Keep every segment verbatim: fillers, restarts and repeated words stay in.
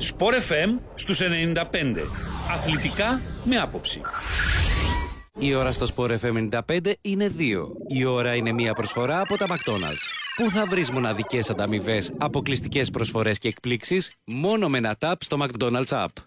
Σπορ εφ εμ στους ενενήντα πέντε. Αθλητικά με άποψη. Η ώρα στο Σπορ εφ εμ ενενήντα πέντε είναι δύο. Η ώρα είναι μια προσφορά από τα McDonald's. Πού θα βρεις μοναδικές ανταμοιβές, αποκλειστικές προσφορές και εκπλήξεις μόνο με ένα tap στο McDonald's app.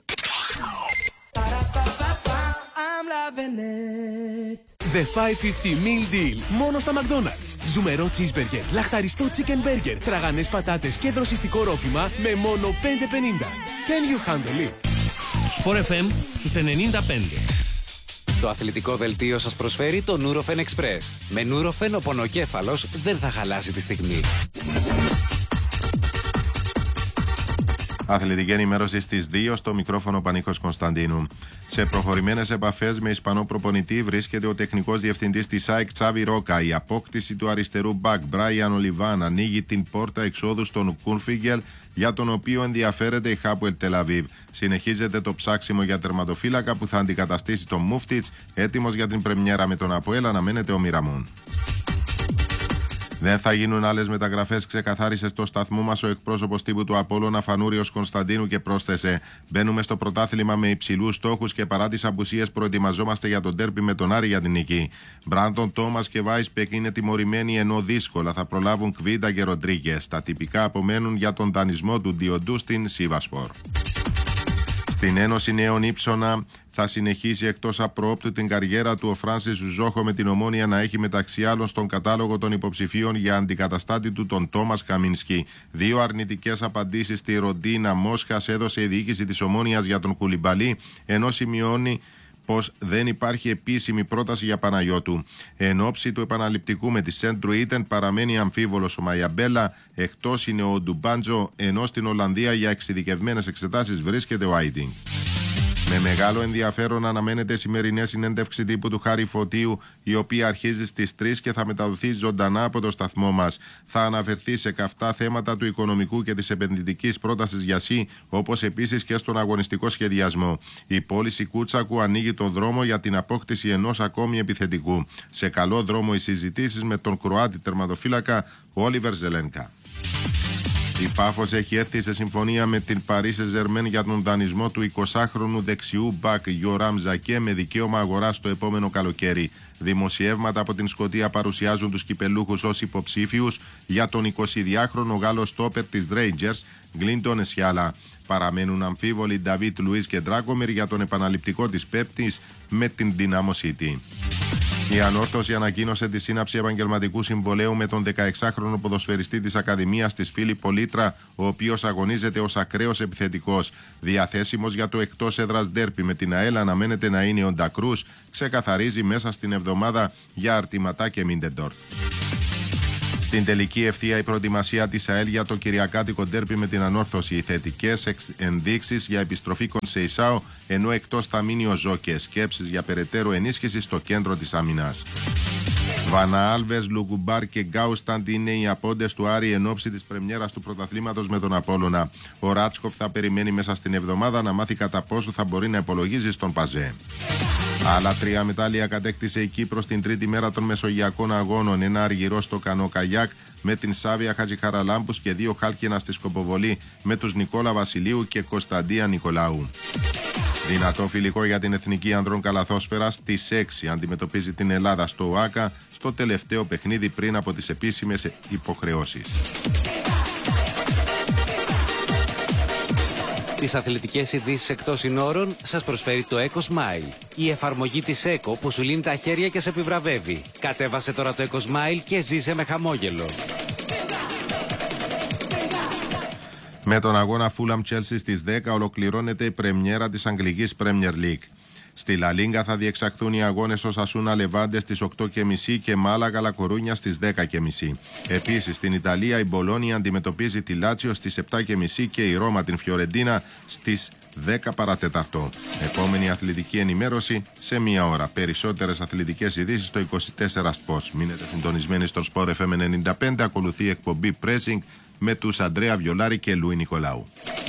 The πεντακόσια πενήντα meal deal μόνο στα McDonald's. Ζουμερό cheeseburger, λαχταριστό chicken burger, τραγανές πατάτες και δροσιστικό ρόφημα με μόνο πέντε πενήντα. Can you handle it? Σπορ εφ εμ στους ενενήντα πέντε. Το αθλητικό δελτίο σας προσφέρει το Nurofen Express. Με Nurofen ο πονοκέφαλος δεν θα χαλάσει τη στιγμή. Αθλητική ενημέρωση στις δύο, στο μικρόφωνο Πανίκος Κωνσταντίνου. Σε προχωρημένες επαφές με Ισπανό προπονητή βρίσκεται ο τεχνικός διευθυντής της ΑΕΚ Τσάβι Ρόκα. Η απόκτηση του αριστερού μπακ Μπράιαν Ολιβάν ανοίγει την πόρτα εξόδου στον Κούνφιγκελ, για τον οποίο ενδιαφέρεται η Χάπουελ Τελαβίβ. Συνεχίζεται το ψάξιμο για τερματοφύλακα που θα αντικαταστήσει τον Μούφτιτς. Έτοιμος για την πρεμιέρα με τον Αποέλ αναμένεται ο Μιραμούν. Δεν θα γίνουν άλλες μεταγραφές, ξεκαθάρισε στο σταθμό μας ο εκπρόσωπος τύπου του Απόλλωνα Φανούριος Κωνσταντίνου και πρόσθεσε: Μπαίνουμε στο πρωτάθλημα με υψηλούς στόχους και παρά τις απουσίες προετοιμαζόμαστε για τον ντέρμπι με τον Άρη για την νίκη. Μπράντον, Τόμας και Βάισπεκ είναι τιμωρημένοι ενώ δύσκολα θα προλάβουν Κβίντα και Ροντρίγκες. Τα τυπικά απομένουν για τον δανεισμό του Διοντού στην Σίβασπορ. Στην Ένωση Νέων Ήψονα θα συνεχίσει εκτός απροόπτου την καριέρα του ο Φράνσις Ζουζόχο, με την Ομόνια να έχει μεταξύ άλλων στον κατάλογο των υποψηφίων για αντικαταστάτη του τον Τόμας Καμίνσκι. Δύο αρνητικές απαντήσεις στη Ροντίνα Μόσχας έδωσε η διοίκηση της Ομόνιας για τον Κουλιμπαλί, ενώ σημειώνει πως δεν υπάρχει επίσημη πρόταση για Παναγιώτου. Εν όψη του επαναληπτικού με τη Σέντρου Ήτεν παραμένει αμφίβολος ο Μαϊαμπέλα, εκτός είναι ο Ντουμπάντζο, ενώ στην Ολλανδία για εξειδικευμένες εξετάσεις βρίσκεται ο Άιντινγκ. Με μεγάλο ενδιαφέρον αναμένεται σημερινή συνέντευξη τύπου του Χάρη Φωτίου, η οποία αρχίζει στις τρεις και θα μεταδοθεί ζωντανά από το σταθμό μας. Θα αναφερθεί σε καυτά θέματα του οικονομικού και της επενδυτικής πρότασης για ΣΥ, όπως επίσης και στον αγωνιστικό σχεδιασμό. Η πώληση Κούτσακου ανοίγει τον δρόμο για την απόκτηση ενός ακόμη επιθετικού. Σε καλό δρόμο οι συζητήσεις με τον Κροάτι τερματοφύλακα Όλιβερ Ζελένκα. Η Πάφος έχει έρθει σε συμφωνία με την Παρί Σεν-Ζερμέν για τον δανεισμό του εικοσάχρονου δεξιού μπακ Γιοράμ Ζακέ με δικαίωμα αγοράς το επόμενο καλοκαίρι. Δημοσιεύματα από την Σκωτία παρουσιάζουν τους κυπελούχους ως υποψήφιους για τον εικοσιδυάχρονο Γάλλο στόπερ της Rangers, Γκλίντον Εσιάλα. Παραμένουν αμφίβολοι Νταβίτ Λουίς και Ντράκομιρ για τον επαναληπτικό της Πέπτης με την Dinamo City. Η Ανόρθωση ανακοίνωσε τη σύναψη επαγγελματικού συμβολαίου με τον δεκαεξάχρονο ποδοσφαιριστή της Ακαδημίας της Φίλιππο Λίτρα, ο οποίος αγωνίζεται ως ακραίος επιθετικός. Διαθέσιμος για το εκτός έδρας ντέρπι με την ΑΕΛ αναμένεται να είναι ο Ντακρούς, ξεκαθαρίζει μέσα στην εβδομάδα για Αρτιματά και Μίντεντορφ. Στην τελική ευθεία η προετοιμασία της ΑΕΛ για το κυριακάτικο ντέρπι με την Ανόρθωση. Οι θετικές ενδείξεις για επιστροφή Κονσεϊσάο, ενώ εκτός θα μείνει ο Ζόκε. Σκέψεις για περαιτέρω ενίσχυση στο κέντρο της άμυνας. Βαναάλβες, Λουγκουμπάρ και Γκάουσταντ είναι οι απόντες του Άρη εν ώψη της πρεμιέρας του πρωταθλήματος με τον Απόλλωνα. Ο Ράτσκοφ θα περιμένει μέσα στην εβδομάδα να μάθει κατά πόσο θα μπορεί να υπολογίζει στον Παζέ. Άλλα τρία μετάλλια κατέκτησε η Κύπρος την τρίτη μέρα των Μεσογειακών Αγώνων. Ένα αργυρό στο κανό καγιάκ με την Σάβια Χατζιχαραλάμπους και δύο χάλκινα στη σκοποβολή με τους Νικόλα Βασιλείου και Κωνσταντία Νικολάου. Δυνατό φιλικό για την Εθνική Ανδρών Καλαθόσφαιρας στις έξι αντιμετωπίζει την Ελλάδα στο ΟΑΚΑ στο τελευταίο παιχνίδι πριν από τις επίσημες υποχρεώσεις. Τις αθλητικές ειδήσεις εκτός συνόρων σας προσφέρει το Eco Smile. Η εφαρμογή της Eco που σου λύνει τα χέρια και σε επιβραβεύει. Κατέβασε τώρα το Eco Smile και ζήσε με χαμόγελο. Με τον αγώνα Fulham Chelsea στις δέκα ολοκληρώνεται η πρεμιέρα της Αγγλικής Premier League. Στη Λα Λίγκα θα διεξαχθούν οι αγώνες Οσασούνα Λεβάντε στις οκτώ και μισή και Μάλαγα Λα Κορούνια στις δέκα και μισή. Επίσης στην Ιταλία η Μπολόνια αντιμετωπίζει τη Λάτσιο στις επτά και μισή και η Ρώμα την Φιωρεντίνα στις δέκα παρατέταρτο. Επόμενη αθλητική ενημέρωση σε μία ώρα. Περισσότερες αθλητικές ειδήσεις στο είκοσι τέσσερα Sports. Μείνετε συντονισμένοι στο Sport εφ εμ ενενήντα πέντε. Ακολουθεί η εκπομπή Pressing με τους Αντρέα Βιολάρη και Λουί Νικολάου.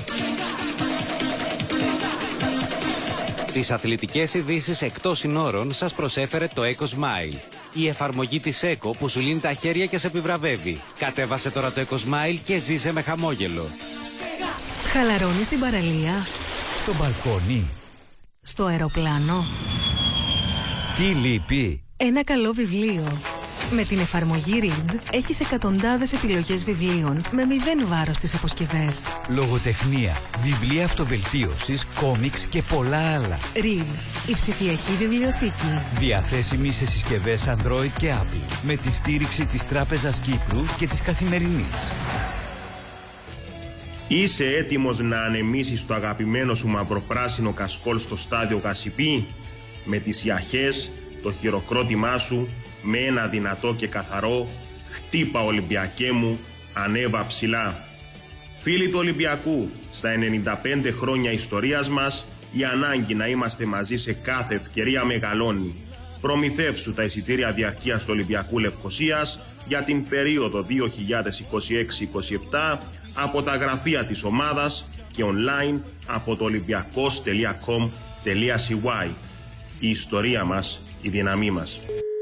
Τις αθλητικές ειδήσεις εκτός συνόρων σας προσέφερε το Eco Smile. Η εφαρμογή της Eco που σου λύνει τα χέρια και σε επιβραβεύει. Κατέβασε τώρα το Eco Smile και ζήσε με χαμόγελο. Χαλαρώνεις στην παραλία. Στο μπαλκόνι. Στο αεροπλάνο. Τι λείπει? Ένα καλό βιβλίο. Με την εφαρμογή Read έχεις εκατοντάδες επιλογές βιβλίων με μηδέν βάρος στις αποσκευές. Λογοτεχνία, βιβλία αυτοβελτίωσης, κόμιξ και πολλά άλλα. Read, η ψηφιακή βιβλιοθήκη. Διαθέσιμη σε συσκευές Android και Apple. Με τη στήριξη της Τράπεζας Κύπρου και της Καθημερινής. Είσαι έτοιμος να ανεμίσεις το αγαπημένο σου μαυροπράσινο κασκόλ στο στάδιο Κασιπί? Με τις ιαχές, το χειροκρότημά σου, με ένα δυνατό και καθαρό «Χτύπα Ολυμπιακέ μου, ανέβα ψηλά». Φίλοι του Ολυμπιακού, στα ενενήντα πέντε χρόνια ιστορίας μας, η ανάγκη να είμαστε μαζί σε κάθε ευκαιρία μεγαλώνει. Προμηθεύσου τα εισιτήρια διαρκείας του Ολυμπιακού Λευκωσίας για την περίοδο δύο χιλιάδες είκοσι έξι είκοσι επτά από τα γραφεία της ομάδας και online από το ολυμπιακός τελεία κομ τελεία σι γουάι. Η ιστορία μας, η δύναμή μας.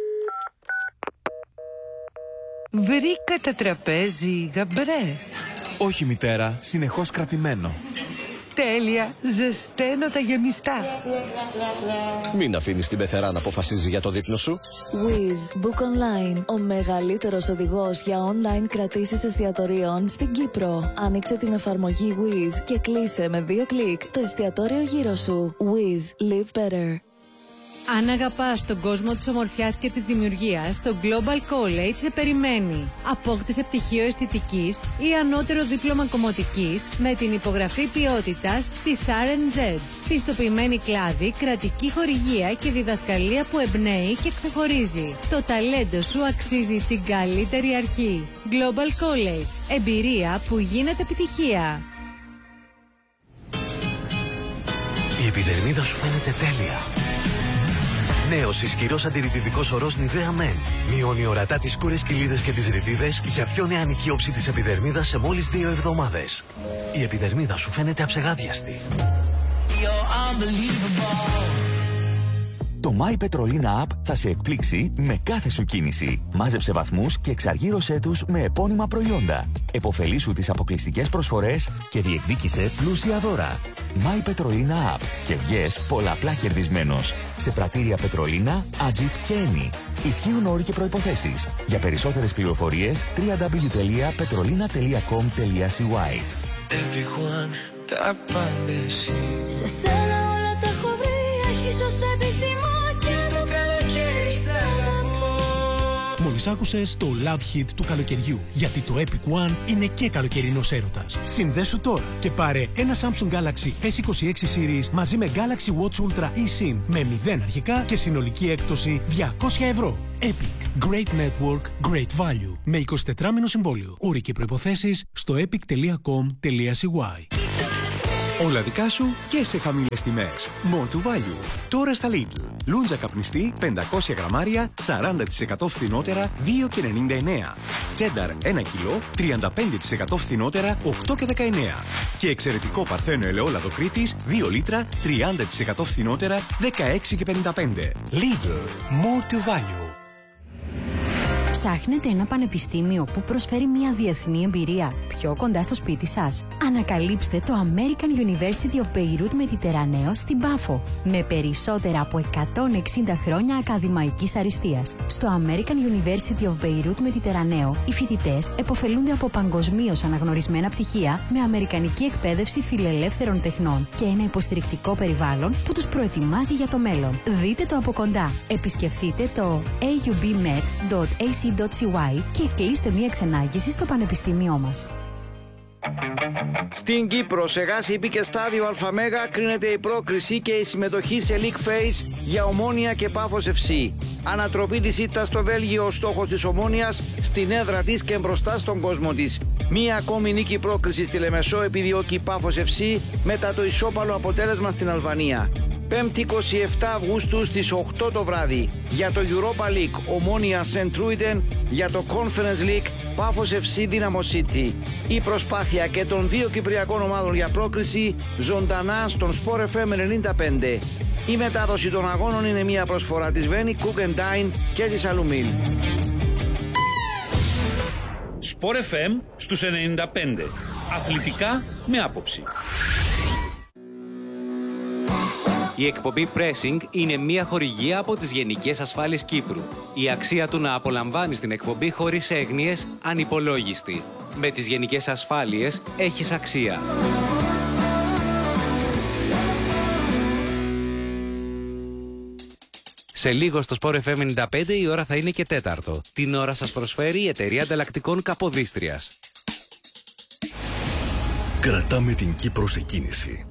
Βρήκα τα τραπέζι, γαμπρέ. Όχι μητέρα, συνεχώς κρατημένο. Τέλεια, ζεσταίνω τα γεμιστά. Μην αφήνεις την πεθερά να αποφασίζει για το δείπνο σου. Wizz Book Online, ο μεγαλύτερος οδηγός για online κρατήσεις εστιατορίων στην Κύπρο. Άνοιξε την εφαρμογή Wizz και κλείσε με δύο κλικ το εστιατόριο γύρω σου. Wizz, live better. Αν αγαπάς τον κόσμο της ομορφιάς και της δημιουργίας, το Global College σε περιμένει. Απόκτησε πτυχίο αισθητικής ή ανώτερο δίπλωμα κομμωτικής με την υπογραφή ποιότητας της αρ εν ζετ. Πιστοποιημένη κλάδη, κρατική χορηγία και διδασκαλία που εμπνέει και ξεχωρίζει. Το ταλέντο σου αξίζει την καλύτερη αρχή. Global College. Εμπειρία που γίνεται επιτυχία. Η επιδερμίδα σου φαίνεται τέλεια. Νέος ισχυρός αντιρρητητικός ορός Nivea Men. Μειώνει ορατά τις σκούρες κοιλίδες και τις ρητίδες για πιο νεανική όψη της επιδερμίδας σε μόλις δύο εβδομάδες. Η επιδερμίδα σου φαίνεται αψεγάδιαστη. Το My Petrolina App θα σε εκπλήξει με κάθε σου κίνηση. Μάζεψε βαθμούς και εξαργύρωσέ τους με επώνυμα προϊόντα. Εποφελήσου τις αποκλειστικές προσφορές και διεκδίκησε πλούσια δώρα. My Petrolina App και βγες πολλαπλά κερδισμένος. Σε πρατήρια Petrolina, Agip και Eni. Ισχύουν όροι και προϋποθέσεις. Για περισσότερες πληροφορίες double-u double-u double-u τελεία petrolina τελεία com τελεία σι γουάι. Τα απάντηση. Σε σένα όλα τα έχω βρει. Έχεις όσα επιθυμώ και το καλοκαίρι σ' αγαπώ. Μόλις άκουσες το Love Hit του καλοκαιριού. Γιατί το Epic One είναι και καλοκαιρινός έρωτας. Συνδέσου τώρα και πάρε ένα Samsung Galaxy ες είκοσι έξι Series μαζί με Galaxy Watch Ultra eSIM με μηδέν αρχικά και συνολική έκπτωση διακόσια ευρώ. Epic. Great Network, Great Value. Με εικοσιτετράμηνο συμβόλαιο. Όροι και προϋποθέσεις στο epic τελεία com τελεία σι γουάι. Όλα δικά σου και σε χαμηλές τιμές. More to value. Τώρα στα Lidl. Λούντζα καπνιστή πεντακόσια γραμμάρια σαράντα τοις εκατό φθηνότερα δύο και ενενήντα εννέα. Τσένταρ ένα κιλό τριάντα πέντε τοις εκατό φθηνότερα οκτώ και δεκαεννέα. Και εξαιρετικό παρθένο ελαιόλαδο Κρήτης δύο λίτρα τριάντα τοις εκατό φθηνότερα δεκαέξι και πενήντα πέντε. Lidl. More to value. Ψάχνετε ένα πανεπιστήμιο που προσφέρει μια διεθνή εμπειρία πιο κοντά στο σπίτι σας? Ανακαλύψτε το American University of Beirut Mediterraneo στην Πάφο, με περισσότερα από εκατόν εξήντα χρόνια ακαδημαϊκής αριστείας. Στο American University of Beirut Mediterraneo, οι φοιτητές επωφελούνται από παγκοσμίως αναγνωρισμένα πτυχία με αμερικανική εκπαίδευση φιλελεύθερων τεχνών και ένα υποστηρικτικό περιβάλλον που τους προετοιμάζει για το μέλλον. Δείτε το από κοντά. Επισκεφτείτε το έι γιου μπι μετ τελεία έι σι τελεία σι γουάι και κλείστε μία ξενάγηση στο πανεπιστήμιό μας. Στην Κύπρο, σε γάση ήπη και στάδιο ΑΜΕΓΑ κρίνεται η πρόκριση και η συμμετοχή σε League Phase για Ομόνοια και Πάφος εφ σι. Ανατροπή της ήττας στο Βέλγιο, ο στόχος της Ομόνοιας στην έδρα της και μπροστά στον κόσμο της. Μία ακόμη νίκη πρόκριση στη Λεμεσό επιδιώκει η Πάφος εφ σι μετά το ισόπαλο αποτέλεσμα στην Αλβανία. Πέμπτη εικοστή εβδόμη Αυγούστου στις οκτώ το βράδυ. Για το Europa League, Ομόνοια Σεντ Τρούιντεν. Για το Conference League, Πάφος εφ σι Dynamo City. Η προσπάθεια και των δύο κυπριακών ομάδων για πρόκριση ζωντανά στον Sport εφ εμ ενενήντα πέντε. Η μετάδοση των αγώνων είναι μια προσφορά της Βένι, Cook Dine και της Αλουμίλ. Sport εφ εμ στους ενενήντα πέντε. Αθλητικά με άποψη. Η εκπομπή Pressing είναι μια χορηγία από τις Γενικές Ασφάλειες Κύπρου. Η αξία του να απολαμβάνεις την εκπομπή χωρίς έγνοιες ανυπολόγιστη. Με τις Γενικές Ασφάλειες έχεις αξία. Σε λίγο στο Sport εφ εμ ενενήντα πέντε η ώρα θα είναι και τέταρτο. Την ώρα σας προσφέρει η εταιρεία ανταλλακτικών Καποδίστριας. Κρατάμε την Κύπρο σε κίνηση.